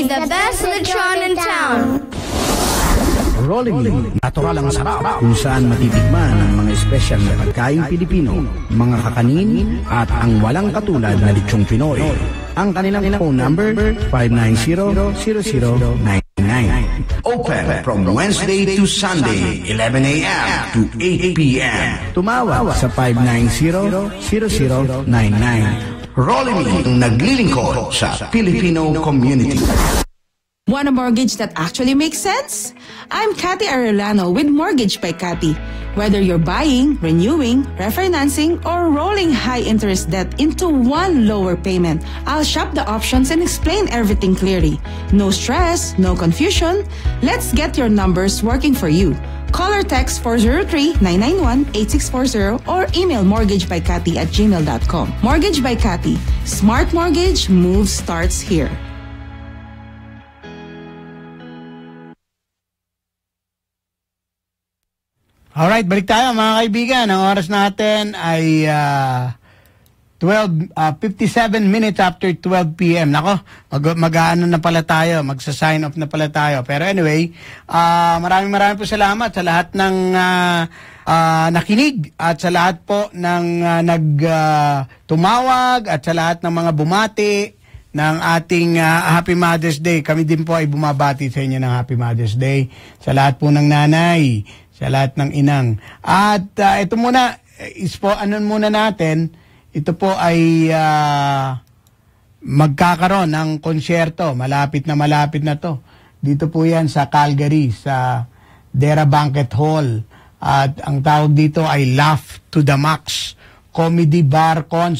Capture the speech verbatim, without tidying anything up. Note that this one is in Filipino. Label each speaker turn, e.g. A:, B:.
A: the best lechon in town.
B: Rolling, natural ang sarap kung saan matitikman ang mga espesyal na pagkain Pilipino, mga kakanin at ang walang katulad na lechong Pinoy. Ang kanilang phone number five nine zero, zero zero nine nine.
C: Open from Wednesday to Sunday, eleven a m to eight p m
B: Tumawag sa five nine zero, zero zero nine nine.
C: Rolling, naglilingkod sa Filipino community.
D: Want a mortgage that actually makes sense? I'm Cathy Arellano with Mortgage by Cathy. Whether you're buying, renewing, refinancing, or rolling high-interest debt into one lower payment, I'll shop the options and explain everything clearly. No stress, no confusion. Let's get your numbers working for you. Call or text four zero three, nine nine one, eight six four zero or email mortgagebycathy at gmail dot com. Mortgage by Cathy. Smart mortgage, move starts here.
E: Alright, balik tayo mga kaibigan. Ang oras natin ay uh, twelve, fifty-seven minutes after twelve p m Nako, mag, mag-ano na pala tayo, magsa-sign off na pala tayo. Pero anyway, uh, maraming maraming po salamat sa lahat ng uh, uh, nakinig at sa lahat po ng uh, nag-tumawag uh, at sa lahat ng mga bumati ng ating uh, Happy Mother's Day. Kami din po ay bumabati sa inyo ng Happy Mother's Day. Sa lahat po ng nanay, sa lahat ng inang. At uh, ito muna, is po, ano muna natin, ito po ay uh, magkakaroon ng konsyerto. Malapit na malapit na to. Dito po yan sa Calgary, sa Dera Banquet Hall. At ang tawag dito ay Laugh to the Max Comedy Bar Concert.